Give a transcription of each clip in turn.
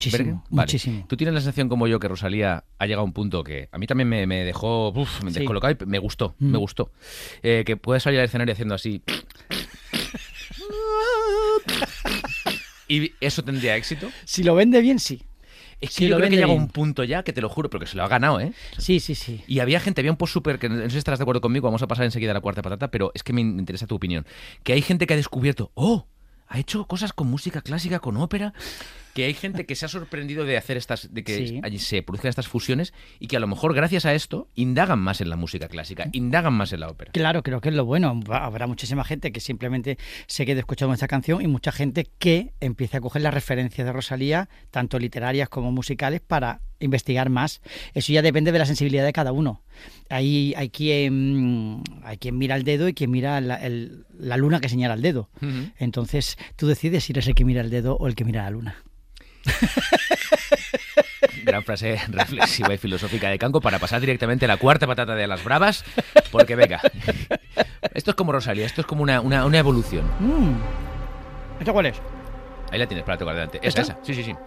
Muchísimo, Vale. muchísimo. ¿Tú tienes la sensación como yo que Rosalía ha llegado a un punto que a mí también me dejó me descolocado y me gustó, me gustó? Que puedes salir al escenario haciendo así... ¿Y eso tendría éxito? Si lo vende bien, sí. Es que Si yo lo creo que vende llega bien. un punto ya que te lo juro, porque se lo ha ganado, ¿eh? Sí, sí, sí. Y había un post súper, que no sé si estarás de acuerdo conmigo, vamos a pasar enseguida a la cuarta patata, pero es que me interesa tu opinión. Que hay gente que ha descubierto, ha hecho cosas con música clásica, con ópera, que hay gente que se ha sorprendido de hacer de que Sí. allí se produzcan estas fusiones y que a lo mejor gracias a esto indagan más en la música clásica, indagan más en la ópera. Claro, creo que es lo bueno. Habrá muchísima gente que simplemente se quede escuchando esta canción y mucha gente que empiece a coger las referencias de Rosalía, tanto literarias como musicales, para investigar más. Eso ya depende de la sensibilidad de cada uno. Ahí hay quien mira el dedo y quien mira la luna que señala el dedo. Ujú. Entonces tú decides si eres el que mira el dedo o el que mira la luna. Gran frase reflexiva y filosófica de Canco para pasar directamente a la cuarta patata de las bravas, porque venga, esto es como Rosalía, esto es como una evolución. ¿Esto cuál es? Ahí la tienes, para tocar delante. Esa, ¿Esta? esa. Sí.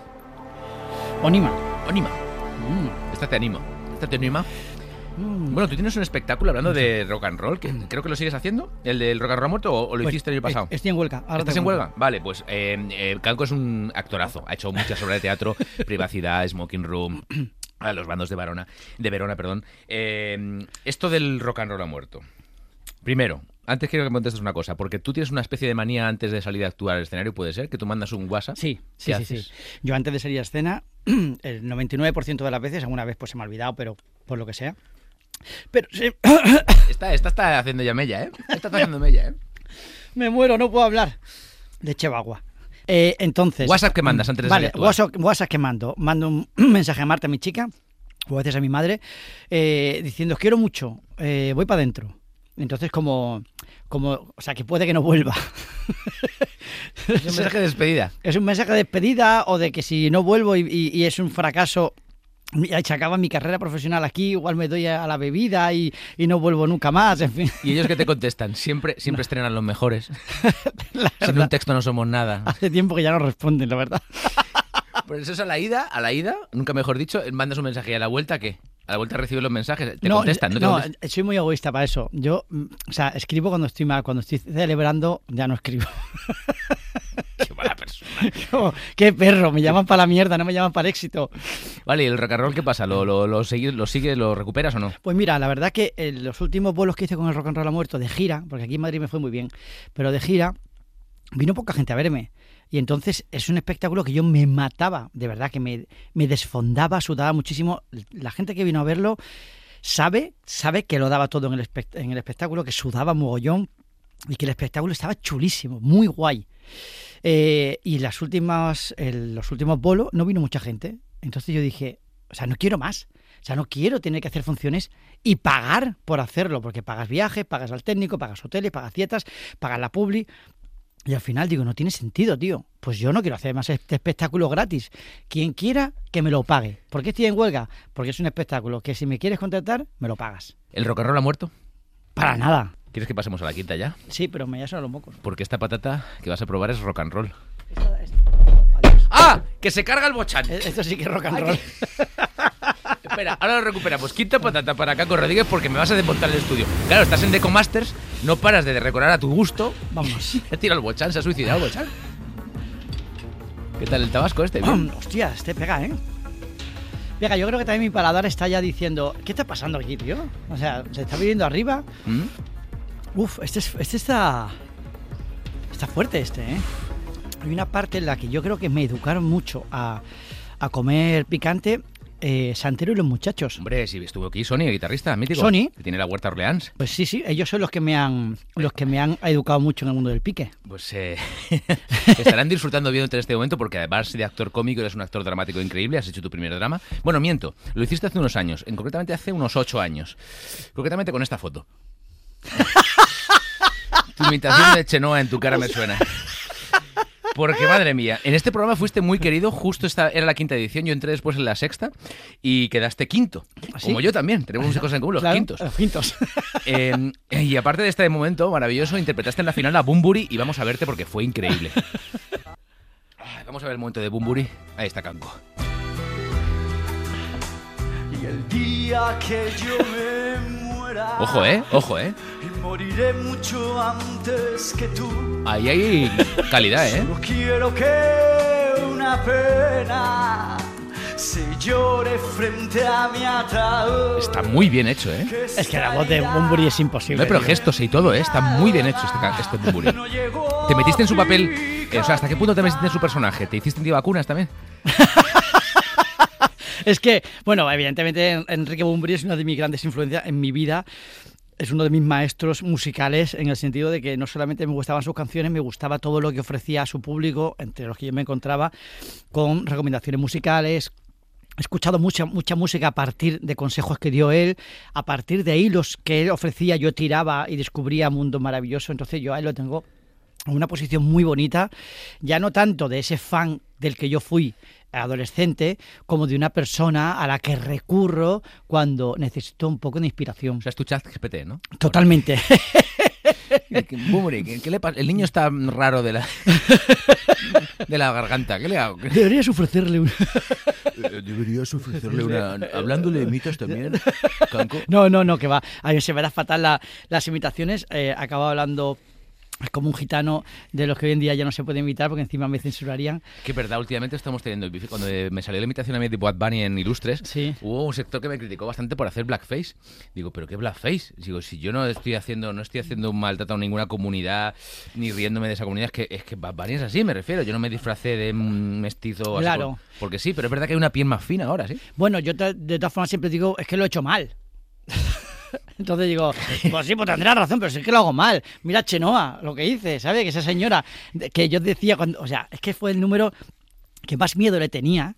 Onima. Anima. Esta te anima. Esta te anima. Bueno, tú tienes un espectáculo hablando de rock and roll, que creo que lo sigues haciendo, el del rock and roll muerto, o lo Pues, hiciste el año pasado. Estoy en huelga. Ahora ¿Estás te en cuento. huelga? Vale, pues Canco es un actorazo. Ha hecho muchas obras de teatro, Privacidad, Smoking Room, a los bandos de Verona, perdón. Esto del rock and roll ha muerto. Primero, antes quiero que me contestes una cosa, porque tú tienes una especie de manía antes de salir a actuar al escenario, ¿puede ser? Que tú mandas un WhatsApp. Sí. ¿Qué haces? Yo antes de salir a escena, el 99% de las veces, alguna vez pues se me ha olvidado, pero por lo que sea. Pero sí, Esta está haciendo ya mella, ¿eh? Esta está haciendo mella, ¿eh? me muero, no puedo hablar. De Chevagua. Entonces... ¿WhatsApp que mandas antes de salir a Vale, actuar? WhatsApp que mando. Mando un mensaje a Marta, mi chica, o a veces a mi madre, diciendo, os quiero mucho, voy para adentro. Entonces o sea, que puede que no vuelva. Es un mensaje de despedida. Es un mensaje de despedida o de que si no vuelvo y es un fracaso, ya se acaba mi carrera profesional aquí, igual me doy a la bebida y no vuelvo nunca más, en fin. ¿Y ellos que te contestan? Siempre estrenan los mejores. La Sin verdad, un texto no somos nada. hace tiempo que ya no responden, la verdad. Pues eso es a la ida, nunca mejor dicho, mandas un mensaje y a la vuelta, ¿qué? A la vuelta recibes los mensajes, te contestan, ¿no te contestan? Soy muy egoísta para eso. Yo, o sea, escribo cuando estoy mal, cuando estoy celebrando, ya no escribo. Qué mala persona. Como, qué perro, me llaman para la mierda, no me llaman para el éxito. Vale, ¿y el rock and roll qué pasa? ¿Lo sigues, lo recuperas o no? Pues mira, la verdad que los últimos vuelos que hice con el Rock and Roll ha muerto de gira, porque aquí en Madrid me fue muy bien, pero de gira vino poca gente a verme. Y entonces es un espectáculo que yo me mataba, de verdad, que me desfondaba, sudaba muchísimo. La gente que vino a verlo sabe que lo daba todo en el espectáculo, que sudaba mogollón y que el espectáculo estaba chulísimo, muy guay. Y los últimos bolos no vino mucha gente. Entonces yo dije, o sea, no quiero más. O sea, no quiero tener que hacer funciones y pagar por hacerlo, porque pagas viajes, pagas al técnico, pagas hoteles, pagas dietas, pagas la publi. Y al final digo, no tiene sentido, tío. Pues yo no quiero hacer más este espectáculo gratis. Quien quiera, que me lo pague. ¿Por qué estoy en huelga? Porque es un espectáculo que si me quieres contratar, me lo pagas. ¿El rock and roll ha muerto? Para nada. ¿Quieres que pasemos a la quinta ya? Sí, pero me ya son los mocos. Porque esta patata que vas a probar es rock and roll. Adiós. ¡Ah! ¡Que se carga el bochán! Esto sí que es rock and roll. Espera, ahora lo recuperamos. Quinta patata para Canco Rodríguez porque me vas a desmontar el estudio. Claro, estás en Deco Masters, no paras de decorar a tu gusto. Vamos. Ha tirado el bochán, se ha suicidado el bochán. ¿Qué tal el tabasco este? ¿Bien? Hostia, este pega, ¿eh? Pega, yo creo que también mi paladar está ya diciendo, ¿qué está pasando aquí, tío? O sea, se está viniendo arriba. Uf, este está fuerte ¿eh? Hay una parte en la que yo creo que me educaron mucho a comer picante, Santero y los muchachos. Hombre, si estuvo aquí Sony, el guitarrista mítico. Sony. Que tiene la Huerta Orleans. Pues sí, ellos son los que me han educado mucho en el mundo del pique. Pues estarán disfrutando viéndote en este momento porque además de actor cómico eres un actor dramático increíble, has hecho tu primer drama. Bueno, miento, lo hiciste hace unos años, concretamente hace unos 8 años. Concretamente con esta foto. Tu imitación de Chenoa en tu cara me suena. Porque, madre mía, en este programa fuiste muy querido, justo esta era la quinta edición, yo entré después en la sexta y quedaste quinto. ¿Sí? Como yo también, tenemos muchas cosas en común, los Claro, quintos. Los quintos. Y aparte de este momento maravilloso, interpretaste en la final a Bunbury y vamos a verte porque fue increíble. Vamos a ver el momento de Bunbury. Ahí está Kanko. Y el día que yo me muera. Ojo, ojo, Y moriré mucho antes que tú. Ahí hay calidad, Solo quiero que una pena se llore frente a mi ataúd. Está muy bien hecho, Es que la voz de Bunbury es imposible. No, pero tío. gestos y todo, Está muy bien hecho este Bunbury. ¿Te metiste en su papel? O sea, ¿hasta qué punto te metiste en su personaje? ¿Te hiciste antivacunas también? Es que, bueno, evidentemente Enrique Bunbury es una de mis grandes influencias en mi vida. Es uno de mis maestros musicales en el sentido de que no solamente me gustaban sus canciones, me gustaba todo lo que ofrecía a su público, entre los que yo me encontraba, con recomendaciones musicales. He escuchado mucha música a partir de consejos que dio él, a partir de hilos que él ofrecía, yo tiraba y descubría mundos maravillosos. Entonces yo a él lo tengo en una posición muy bonita, ya no tanto de ese fan del que yo fui adolescente, como de una persona a la que recurro cuando necesito un poco de inspiración. O sea, es tu chat GPT, ¿no? Totalmente. Bunbury, ¿qué le pasa? El niño está raro de la garganta. ¿Qué le hago? Deberías ofrecerle un... Deberías ofrecerle una... Hablando de mitos también, Kanko. No, que va. A mí se me da fatal las imitaciones. Acabo hablando como un gitano de los que hoy en día ya no se puede imitar porque encima me censurarían. Que verdad, últimamente estamos teniendo... Cuando me salió la imitación a mí de Bad Bunny en Ilustres, Sí. hubo un sector que me criticó bastante por hacer blackface. Digo, ¿pero qué blackface? Digo, si yo no estoy haciendo un maltrato a ninguna comunidad, ni riéndome de esa comunidad, es que Bad Bunny es así, me refiero. Yo no me disfracé de un mestizo así. Claro. Porque sí, pero es verdad que hay una piel más fina ahora, ¿sí? Bueno, yo de todas formas siempre digo, es que lo he hecho mal. Entonces digo, pues sí, pues tendrás razón, pero si es que lo hago mal. Mira Chenoa, lo que hice, ¿sabes? Que esa señora, que yo decía, o sea, es que fue el número que más miedo le tenía.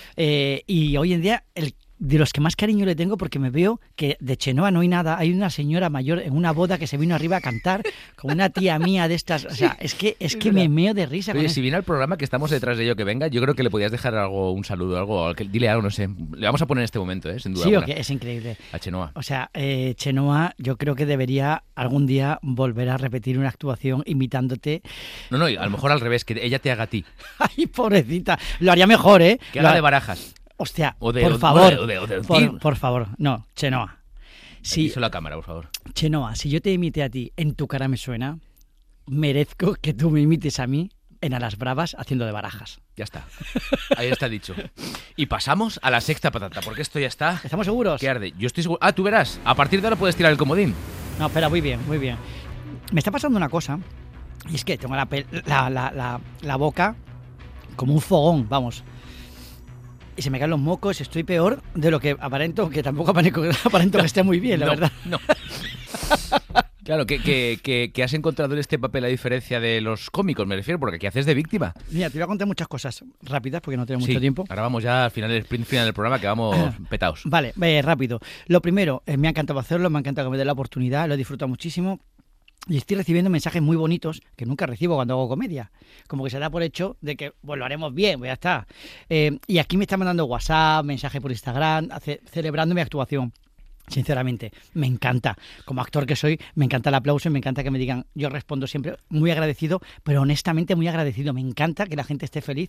Y hoy en día, de los que más cariño le tengo, porque me veo que de Chenoa no hay nada. Hay una señora mayor en una boda que se vino arriba a cantar con una tía mía de estas. O sea, es que me meo de risa. Oye, si viene al programa, que estamos detrás de ello, que venga, yo creo que le podías dejar algo, un saludo, algo, dile algo, no sé. Le vamos a poner en este momento, sin duda. Sí, alguna. es increíble. A Chenoa. O sea, Chenoa, yo creo que debería algún día volver a repetir una actuación imitándote. No, y a lo mejor al revés, que ella te haga a ti. Ay, pobrecita. Lo haría mejor, ¿eh? Que haga de Barajas. Hostia, O de- por o- favor. o de- por favor. No, Chenoa. Sí. Si, la cámara, por favor. Chenoa, si yo te imité a ti, En tu cara me suena, merezco que tú me imites a mí en A las Bravas haciendo de Barajas. Ya está. Ahí está dicho. Y pasamos a la sexta patata, porque esto ya está... ¿Estamos seguros? Que arde. Yo estoy seguro... Tú verás. A partir de ahora puedes tirar el comodín. No, espera, muy bien, muy bien. Me está pasando una cosa, y es que tengo la boca como un fogón, vamos. Y se me caen los mocos, estoy peor de lo que aparento, que tampoco aparento que esté muy bien, la verdad. No. Claro, que has encontrado en este papel la diferencia de los cómicos, me refiero, porque aquí haces de víctima. Mira, te voy a contar muchas cosas rápidas porque no tengo mucho Sí, tiempo. ahora vamos ya al final del sprint final del programa, que vamos petados. Vale, rápido. Lo primero, me ha encantado hacerlo, me ha encantado que me dé la oportunidad, lo he disfrutado muchísimo. Y estoy recibiendo mensajes muy bonitos que nunca recibo cuando hago comedia. Como que se da por hecho de que pues, lo haremos bien, pues ya está. Y aquí me están mandando WhatsApp, mensajes por Instagram, celebrando mi actuación. Sinceramente, me encanta. Como actor que soy, me encanta el aplauso y me encanta que me digan. Yo respondo siempre muy agradecido, pero honestamente muy agradecido. Me encanta que la gente esté feliz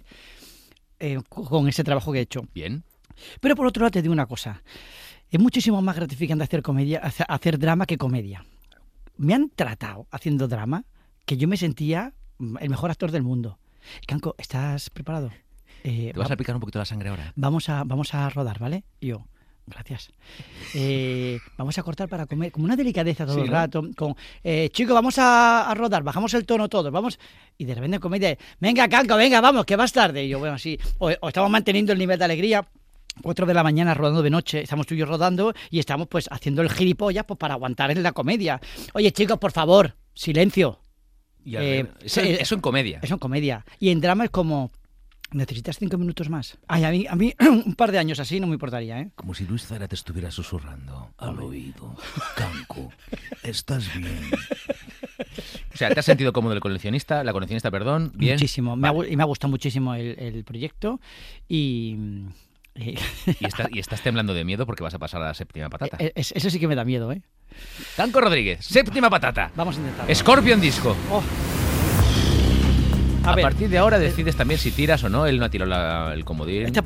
con ese trabajo que he hecho. Bien. Pero por otro lado te digo una cosa. Es muchísimo más gratificante hacer comedia, hacer drama que comedia. Me han tratado haciendo drama que yo me sentía el mejor actor del mundo. Kanko, ¿estás preparado? Te vas a picar un poquito la sangre ahora. Vamos a rodar, ¿vale? Y yo, gracias. Vamos a cortar para comer, como una delicadeza todo el rato. Con chicos, vamos a rodar, bajamos el tono todos, vamos. Y de repente en comedia, venga, Kanko, venga, vamos, que vas tarde. Y yo, bueno, sí, o estamos manteniendo el nivel de alegría. 4 de la mañana rodando de noche, estamos tú y yo rodando y estamos pues haciendo el gilipollas pues para aguantar en la comedia. Oye chicos, por favor, silencio. Y eso en comedia. Eso en comedia. Y en drama es como, ¿necesitas 5 minutos más? Ay, a mí un par de años así no me importaría, ¿eh? Como si Luis Zara te estuviera susurrando al oído. Kanko, ¿estás bien? O sea, ¿te has sentido cómodo la coleccionista, perdón? Bien. Muchísimo. Vale. Me ha gustado muchísimo el proyecto y Y estás temblando de miedo porque vas a pasar a la séptima patata. eso sí que me da miedo, ¿eh? Kanko Rodríguez, séptima patata. Vamos a intentarlo. Scorpion Disco. Oh. A ver. partir de ahora decides también si tiras o no. Él no ha tirado el comodín. Esta